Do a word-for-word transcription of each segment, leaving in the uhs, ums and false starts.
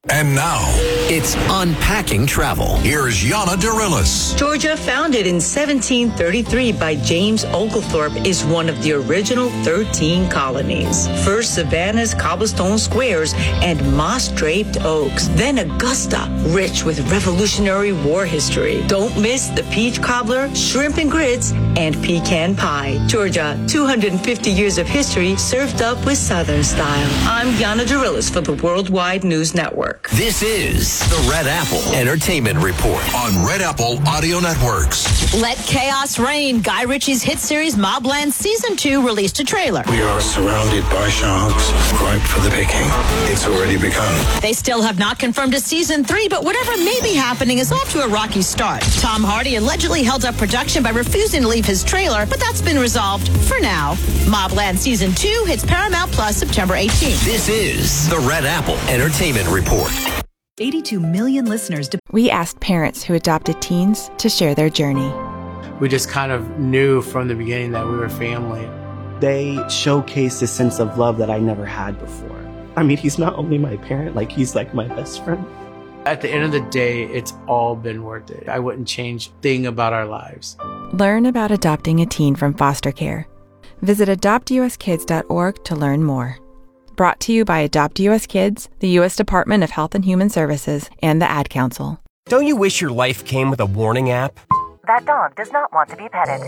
And now, it's Unpacking Travel. Here's Yana Dorillis. Georgia, founded in seventeen thirty-three by James Oglethorpe, is one of the original thirteen colonies. First Savannah's cobblestone squares and moss-draped oaks. Then Augusta, rich with Revolutionary War history. Don't miss the peach cobbler, shrimp and grits, and pecan pie. Georgia, two hundred fifty years of history served up with Southern style. I'm Yana Dorillis for the Worldwide News Network. This is the Red Apple Entertainment Report on Red Apple Audio Networks. Let chaos reign. Guy Ritchie's hit series Mobland Season two released a trailer. We are surrounded by sharks, ripe for the picking. It's already begun. They still have not confirmed a Season three, but whatever may be happening is off to a rocky start. Tom Hardy allegedly held up production by refusing to leave his trailer, but that's been resolved for now. Mobland Season two hits Paramount Plus September eighteenth. This is the Red Apple Entertainment Report. eighty-two million listeners. De- we asked parents who adopted teens to share their journey. We just kind of knew from the beginning that we were family. They showcased a sense of love that I never had before. I mean, he's not only my parent, like he's like my best friend. At the end of the day, it's all been worth it. I wouldn't change a thing about our lives. Learn about adopting a teen from foster care. Visit adopt u s kids dot org to learn more. Brought to you by Adopt U S Kids, the U S Department of Health and Human Services, and the Ad Council. Don't you wish your life came with a warning app? That dog does not want to be petted.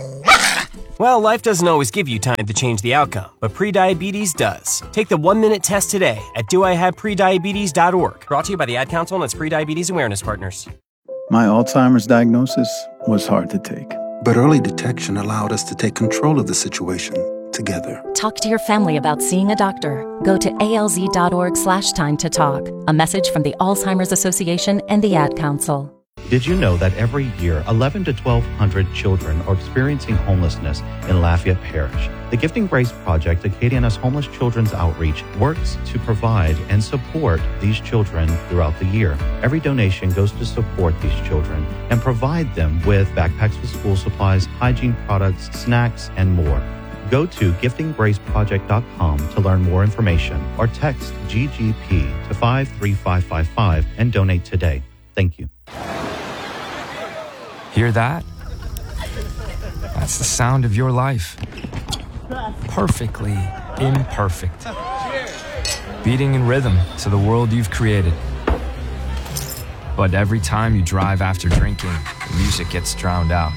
Well, life doesn't always give you time to change the outcome, but prediabetes does. Take the one-minute test today at do I have prediabetes dot org. Brought to you by the Ad Council and its Prediabetes Awareness Partners. My Alzheimer's diagnosis was hard to take. But early detection allowed us to take control of the situation together. Talk to your family about seeing a doctor. Go to A L Z dot org slash time to talk. A message from the Alzheimer's Association and the Ad Council. Did you know that every year, eleven to twelve hundred children are experiencing homelessness in Lafayette Parish? The Gifting Grace Project, Acadiana's Homeless Children's Outreach, works to provide and support these children throughout the year. Every donation goes to support these children and provide them with backpacks with school supplies, hygiene products, snacks, and more. Go to gifting grace project dot com to learn more information or text G G P to five three five five five and donate today. Thank you. Hear that? That's the sound of your life. Perfectly imperfect. Beating in rhythm to the world you've created. But every time you drive after drinking, the music gets drowned out.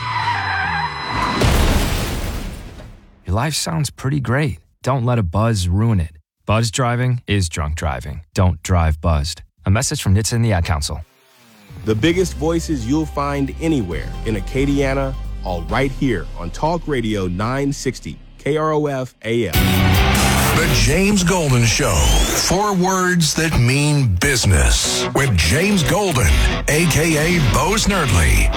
Your life sounds pretty great. Don't let a buzz ruin it. Buzz driving is drunk driving. Don't drive buzzed. A message from N H T S A and the Ad Council. The biggest voices you'll find anywhere in Acadiana, all right here on Talk Radio nine sixty K R O F A M. The James Golden Show. Four words that mean business. With James Golden, a k a. Bo Snerdley.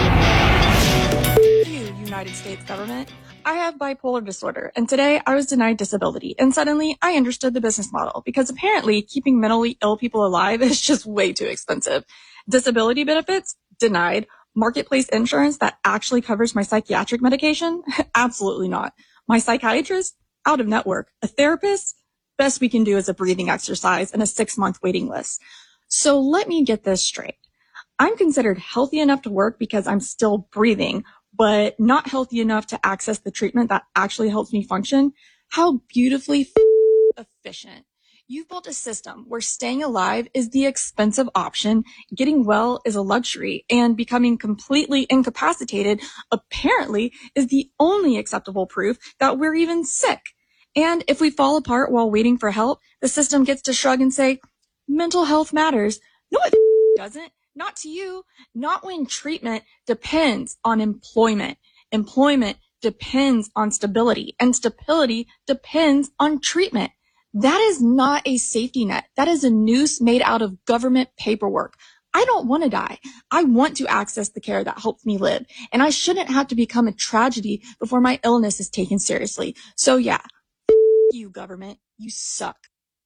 You, United States government. I have bipolar disorder, and today I was denied disability, and suddenly I understood the business model, because apparently keeping mentally ill people alive is just way too expensive. Disability benefits? Denied. Marketplace insurance that actually covers my psychiatric medication? Absolutely not. My psychiatrist? Out of network. A therapist? Best we can do is a breathing exercise and a six-month waiting list. So let me get this straight. I'm considered healthy enough to work because I'm still breathing, but not healthy enough to access the treatment that actually helps me function. How beautifully f- efficient. You've built a system where staying alive is the expensive option, getting well is a luxury, and becoming completely incapacitated apparently is the only acceptable proof that we're even sick. And if we fall apart while waiting for help, the system gets to shrug and say, mental health matters. No, it doesn't. Not to you. Not when treatment depends on employment. Employment depends on stability, and stability depends on treatment. That is not a safety net. That is a noose made out of government paperwork. I don't want to die. I want to access the care that helps me live, and I shouldn't have to become a tragedy before my illness is taken seriously. So yeah, f- you government, you suck.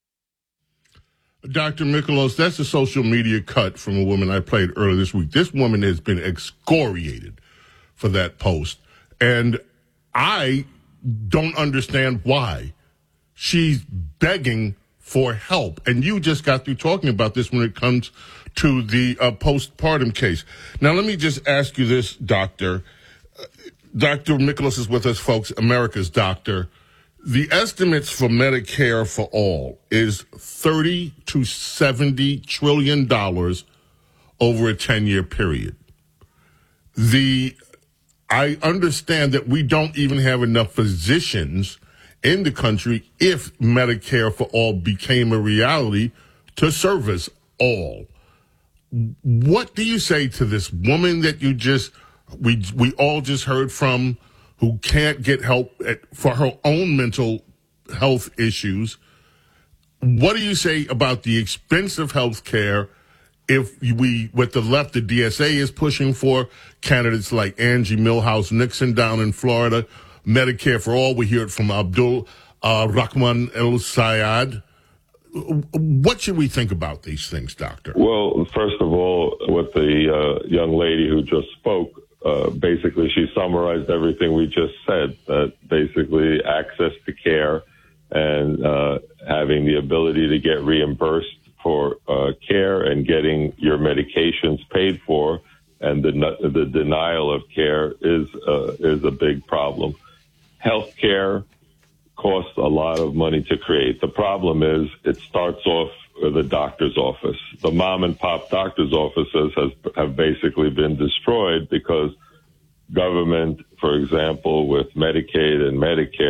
Doctor Mikolos, that's a social media cut from a woman I played earlier this week. This woman has been excoriated for that post, and I don't understand why. She's begging for help. And you just got through talking about this when it comes to the uh, postpartum case. Now, let me just ask you this, Doctor. Uh, Doctor Nicholas is with us, folks, America's doctor. The estimates for Medicare for all is thirty to seventy trillion dollars over a ten-year period. The I understand that we don't even have enough physicians in the country if Medicare for all became a reality to service all. What do you say to this woman that you just, we we all just heard from, who can't get help at, for her own mental health issues? What do you say about the expense of health care if we, with the left, the D S A is pushing for candidates like Angie Milhouse Nixon down in Florida, Medicare for all? We hear it from Abdul uh, Rahman El Sayed. What should we think about these things, Doctor? Well, first of all, with the uh, young lady who just spoke, uh, basically she summarized everything we just said, that basically access to care and uh, having the ability to get reimbursed for uh, care and getting your medications paid for, and the, the denial of care is uh, is a big problem. Healthcare costs a lot of money to create. The problem is it starts off with the doctor's office. The mom and pop doctor's offices has, have basically been destroyed because government, for example, with Medicaid and Medicare,